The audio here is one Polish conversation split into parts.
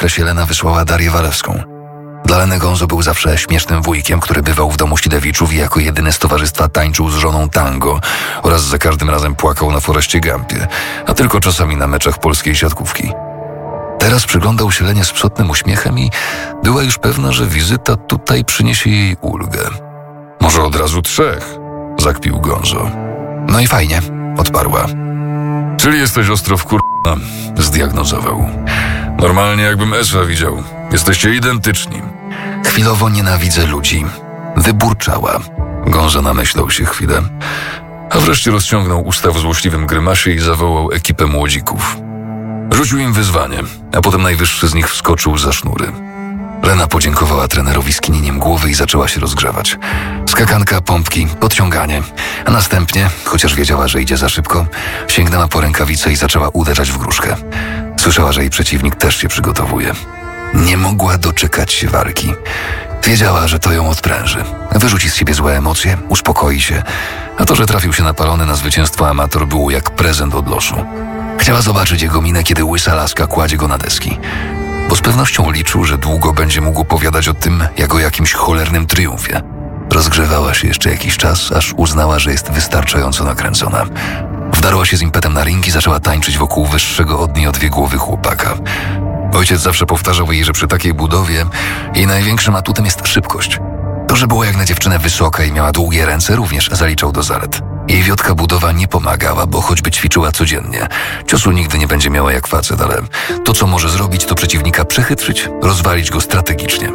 okresie Lena wysłała Darię Walewską. Dla Leny Gonzo był zawsze śmiesznym wujkiem, który bywał w domu Sidewiczów i jako jedyny z towarzystwa tańczył z żoną tango oraz za każdym razem płakał na Forreście Gumpie, a tylko czasami na meczach polskiej siatkówki. Teraz przyglądał się Lenie z psotnym uśmiechem i była już pewna, że wizyta tutaj przyniesie jej ulgę. Może od razu 3, zakpił Gonzo. No i fajnie, odparła. Czyli jesteś ostro wkurna, zdiagnozował. Normalnie jakbym Esła widział. Jesteście identyczni. Chwilowo nienawidzę ludzi. Wyburczała. Gonzo namyślał się chwilę, a wreszcie rozciągnął usta w złośliwym grymasie i zawołał ekipę młodzików. Rzucił im wyzwanie, a potem najwyższy z nich wskoczył za sznury. Lena podziękowała trenerowi skinieniem głowy i zaczęła się rozgrzewać. Skakanka, pompki, podciąganie, a następnie, chociaż wiedziała, że idzie za szybko, sięgnęła po rękawicę i zaczęła uderzać w gruszkę. Słyszała, że jej przeciwnik też się przygotowuje. Nie mogła doczekać się walki. Wiedziała, że to ją odpręży. Wyrzuci z siebie złe emocje, uspokoi się, a to, że trafił się napalony na zwycięstwo amator, było jak prezent od losu. Chciała zobaczyć jego minę, kiedy łysa laska kładzie go na deski. Bo z pewnością liczył, że długo będzie mógł opowiadać o tym, jak o jakimś cholernym triumfie. Rozgrzewała się jeszcze jakiś czas, aż uznała, że jest wystarczająco nakręcona. Wdarła się z impetem na ring i zaczęła tańczyć wokół wyższego od niej o 2 głowy chłopaka. Ojciec zawsze powtarzał jej, że przy takiej budowie jej największym atutem jest szybkość. To, że była jak na dziewczynę wysoka i miała długie ręce, również zaliczał do zalet. Jej wiotka budowa nie pomagała, bo choćby ćwiczyła codziennie, ciosu nigdy nie będzie miała jak facet, ale to, co może zrobić, to przeciwnika przechytrzyć, rozwalić go strategicznie.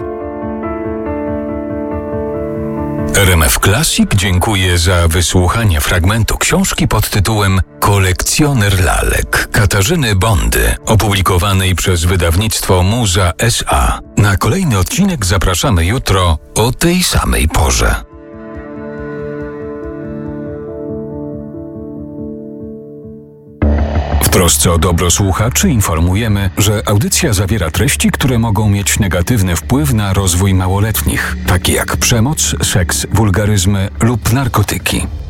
RMF Classic dziękuję za wysłuchanie fragmentu książki pod tytułem Kolekcjoner lalek Katarzyny Bondy, opublikowanej przez wydawnictwo Muza S.A. Na kolejny odcinek zapraszamy jutro o tej samej porze. W trosce o dobro słuchaczy informujemy, że audycja zawiera treści, które mogą mieć negatywny wpływ na rozwój małoletnich, takie jak przemoc, seks, wulgaryzmy lub narkotyki.